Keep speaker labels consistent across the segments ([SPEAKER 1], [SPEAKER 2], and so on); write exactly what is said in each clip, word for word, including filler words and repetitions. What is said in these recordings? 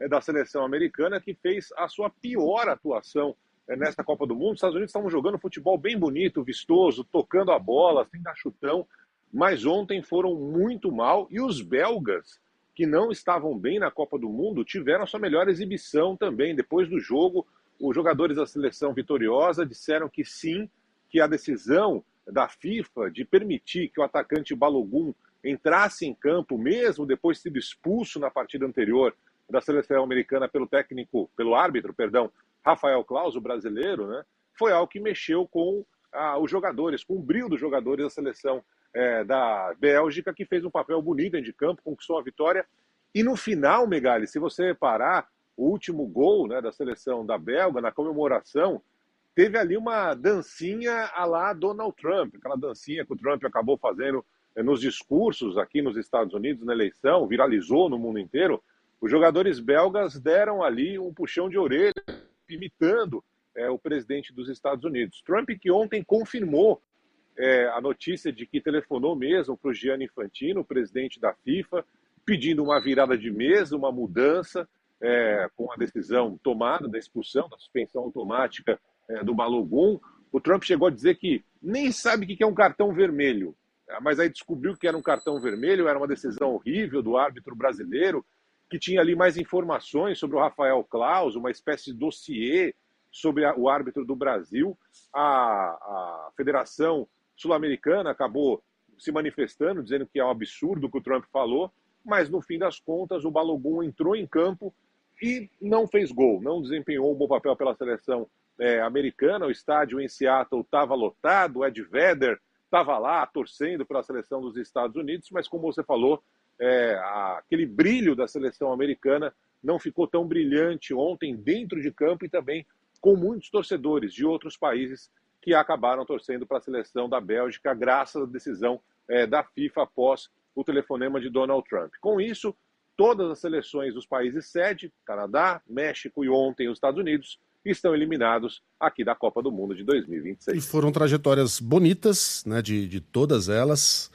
[SPEAKER 1] é, da seleção americana, que fez a sua pior atuação é, nesta Copa do Mundo. Os Estados Unidos estavam jogando futebol bem bonito, vistoso, tocando a bola, sem dar chutão, mas ontem foram muito mal, e os belgas, que não estavam bem na Copa do Mundo, tiveram a sua melhor exibição também. Depois do jogo, os jogadores da seleção vitoriosa disseram que sim, que a decisão da FIFA de permitir que o atacante Balogun entrasse em campo, mesmo depois de sido expulso na partida anterior da seleção americana pelo técnico, pelo árbitro, perdão, Rafael Claus, o brasileiro, né, foi algo que mexeu com ah, os jogadores, com o brilho dos jogadores da seleção é, da Bélgica, que fez um papel bonito dentro de campo, conquistou a vitória. E no final, Megali, se você reparar, o último gol, né, da seleção da Bélgica, na comemoração, teve ali uma dancinha à la Donald Trump, aquela dancinha que o Trump acabou fazendo nos discursos aqui nos Estados Unidos na eleição, viralizou no mundo inteiro. Os jogadores belgas deram ali um puxão de orelha, imitando é, o presidente dos Estados Unidos. Trump, que ontem confirmou é, a notícia de que telefonou mesmo para o Gianni Infantino, o presidente da FIFA, pedindo uma virada de mesa, uma mudança, é, com a decisão tomada da expulsão, da suspensão automática é, do Balogun. O Trump chegou a dizer que nem sabe o que é um cartão vermelho, mas aí descobriu que era um cartão vermelho, era uma decisão horrível do árbitro brasileiro, que tinha ali mais informações sobre o Rafael Claus, uma espécie de dossiê sobre a, o árbitro do Brasil. A, a Federação Sul-Americana acabou se manifestando, dizendo que é um absurdo o que o Trump falou, mas no fim das contas o Balogun entrou em campo e não fez gol, não desempenhou um bom papel pela seleção é, americana. O estádio em Seattle estava lotado, o Ed Vedder estava lá torcendo pela seleção dos Estados Unidos, mas como você falou, é, a, aquele brilho da seleção americana não ficou tão brilhante ontem dentro de campo, e também com muitos torcedores de outros países que acabaram torcendo para a seleção da Bélgica, graças à decisão é, da FIFA após o telefonema de Donald Trump. Com isso, todas as seleções dos países sede, Canadá, México e ontem os Estados Unidos, estão eliminados aqui da Copa do Mundo de dois mil e vinte e seis.
[SPEAKER 2] E foram trajetórias bonitas, né, de, de todas elas.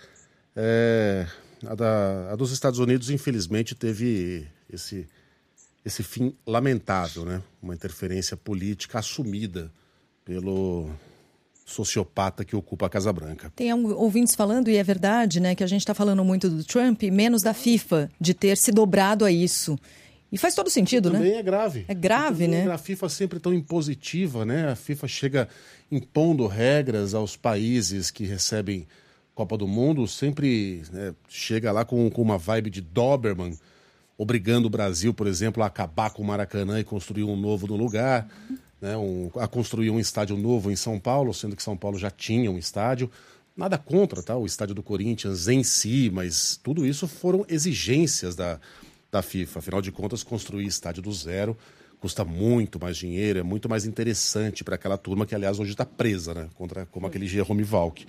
[SPEAKER 2] É, a, da, a dos Estados Unidos, infelizmente, teve esse, esse fim lamentável, né? Uma interferência política assumida pelo sociopata que ocupa a Casa Branca.
[SPEAKER 3] Tem ouvintes falando, e é verdade, né, que a gente está falando muito do Trump, menos da FIFA, de ter se dobrado a isso. E faz todo sentido,
[SPEAKER 2] também
[SPEAKER 3] né?
[SPEAKER 2] Também é grave.
[SPEAKER 3] É grave, né?
[SPEAKER 2] A FIFA sempre tão impositiva, né? A FIFA chega impondo regras aos países que recebem Copa do Mundo, sempre, né, chega lá com, com uma vibe de Doberman, obrigando o Brasil, por exemplo, a acabar com o Maracanã e construir um novo no lugar, né, um, a construir um estádio novo em São Paulo, sendo que São Paulo já tinha um estádio. Nada contra, tá? O estádio do Corinthians em si, mas tudo isso foram exigências da da FIFA. Afinal de contas, construir estádio do zero custa muito mais dinheiro, é muito mais interessante para aquela turma que, aliás, hoje está presa, né? Contra, como aquele Jerome Valk.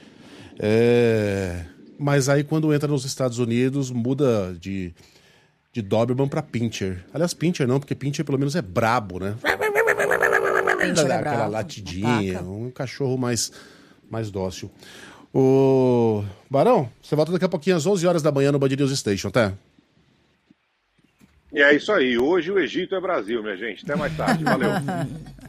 [SPEAKER 2] É... Mas aí, quando entra nos Estados Unidos, muda de, de Doberman para Pinscher. Aliás, Pinscher não, porque Pinscher pelo menos é brabo, né?
[SPEAKER 3] Pinscher é
[SPEAKER 2] Aquela
[SPEAKER 3] bravo,
[SPEAKER 2] latidinha, um cachorro mais, mais dócil. O Barão, você volta daqui a pouquinho às onze horas da manhã no Band News Station, tá?
[SPEAKER 1] E é isso aí. Hoje o Egito é Brasil, minha gente. Até mais tarde. Valeu.